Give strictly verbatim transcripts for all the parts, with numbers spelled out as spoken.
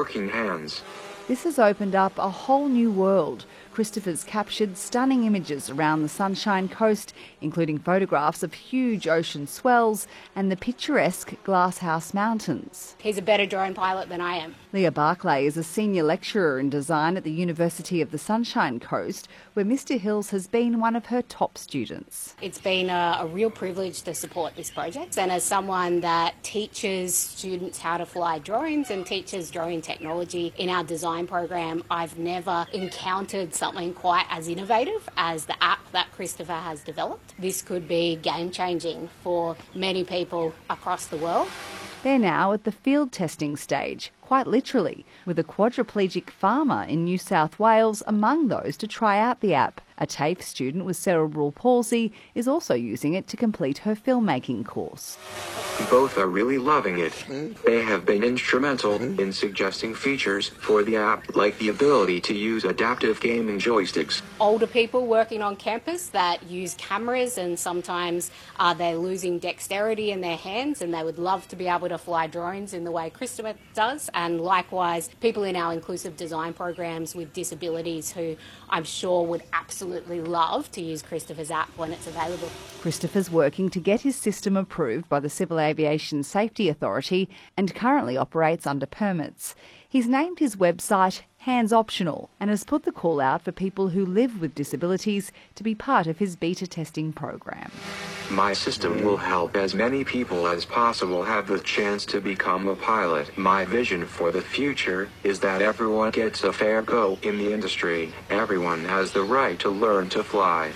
working hands. This has opened up a whole new world. Christopher's captured stunning images around the Sunshine Coast, including photographs of huge ocean swells and the picturesque Glasshouse Mountains. He's a better drone pilot than I am. Leah Barclay is a senior lecturer in design at the University of the Sunshine Coast, where Mister Hills has been one of her top students. It's been a, a real privilege to support this project, and as someone that teaches students how to fly drones and teaches drone technology in our design program, I've never encountered something quite as innovative as the app that Christopher has developed. This could be game-changing for many people across the world. They're now at the field testing stage, quite literally, with a quadriplegic farmer in New South Wales among those to try out the app. A TAFE student with cerebral palsy is also using it to complete her filmmaking course. Both are really loving it. They have been instrumental in suggesting features for the app, like the ability to use adaptive gaming joysticks. Older people working on campus that use cameras, and sometimes uh, they're losing dexterity in their hands, and they would love to be able to fly drones in the way Christopher does. And likewise, people in our inclusive design programs with disabilities who I'm sure would absolutely love to use Christopher's app when it's available. Christopher's working to get his system approved by the Civil Aviation Safety Authority and currently operates under permits. He's named his website Hands Optional and has put the call out for people who live with disabilities to be part of his beta testing program. My system will help as many people as possible have the chance to become a pilot. My vision for the future is that everyone gets a fair go in the industry. Everyone has the right to learn to fly.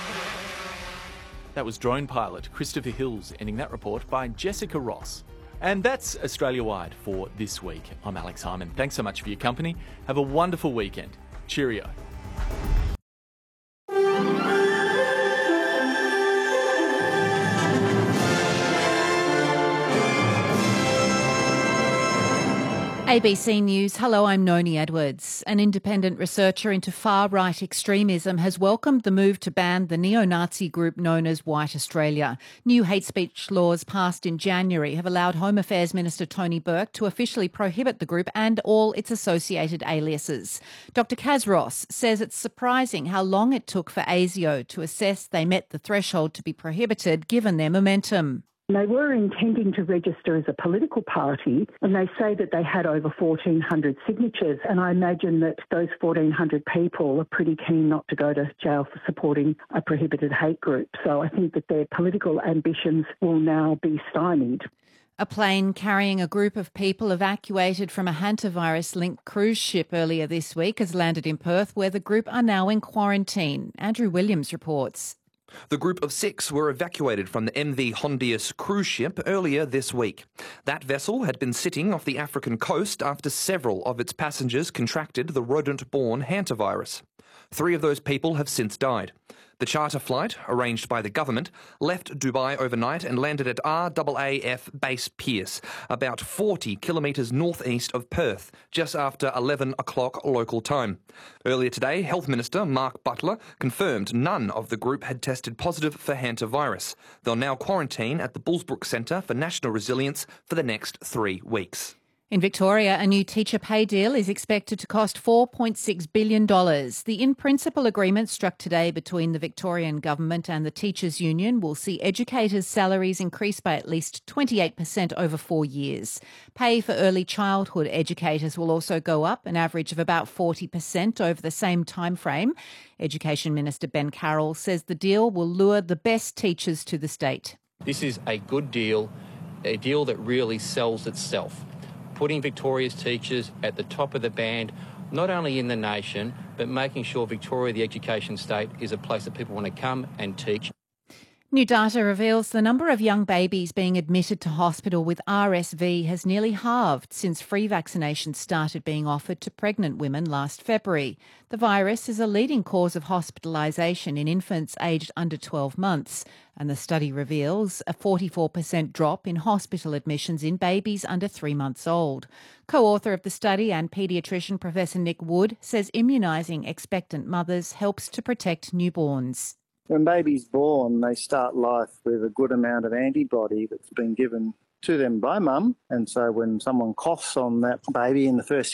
That was drone pilot Christopher Hills, ending that report by Jessica Ross. And that's Australia-wide for this week. I'm Alex Harmon. Thanks so much for your company. Have a wonderful weekend. Cheerio. A B C News. Hello, I'm Noni Edwards. An independent researcher into far-right extremism has welcomed the move to ban the neo-Nazi group known as White Australia. New hate speech laws passed in January have allowed Home Affairs Minister Tony Burke to officially prohibit the group and all its associated aliases. Doctor Kaz Ross says it's surprising how long it took for ASIO to assess they met the threshold to be prohibited given their momentum. They were intending to register as a political party, and they say that they had over fourteen hundred signatures, and I imagine that those fourteen hundred people are pretty keen not to go to jail for supporting a prohibited hate group. So I think that their political ambitions will now be stymied. A plane carrying a group of people evacuated from a hantavirus-linked cruise ship earlier this week has landed in Perth, where the group are now in quarantine. Andrew Williams reports. The group of six were evacuated from the M V Hondius cruise ship earlier this week. That vessel had been sitting off the African coast after several of its passengers contracted the rodent-borne hantavirus. Three of those people have since died. The charter flight, arranged by the government, left Dubai overnight and landed at R A A F Base Pearce, about forty kilometres northeast of Perth, just after eleven o'clock local time. Earlier today, Health Minister Mark Butler confirmed none of the group had tested positive for hantavirus. They'll now quarantine at the Bullsbrook Centre for National Resilience for the next three weeks. In Victoria, a new teacher pay deal is expected to cost four point six billion dollars. The in-principle agreement struck today between the Victorian Government and the Teachers' Union will see educators' salaries increase by at least twenty-eight percent over four years. Pay for early childhood educators will also go up, an average of about forty percent over the same time frame. Education Minister Ben Carroll says the deal will lure the best teachers to the state. This is a good deal, a deal that really sells itself, putting Victoria's teachers at the top of the band, not only in the nation, but making sure Victoria, the education state, is a place that people want to come and teach. New data reveals the number of young babies being admitted to hospital with R S V has nearly halved since free vaccinations started being offered to pregnant women last February. The virus is a leading cause of hospitalisation in infants aged under twelve months, and the study reveals a forty-four percent drop in hospital admissions in babies under three months old. Co-author of the study and paediatrician Professor Nick Wood says immunising expectant mothers helps to protect newborns. When baby's born, they start life with a good amount of antibody that's been given to them by mum. And so when someone coughs on that baby in the first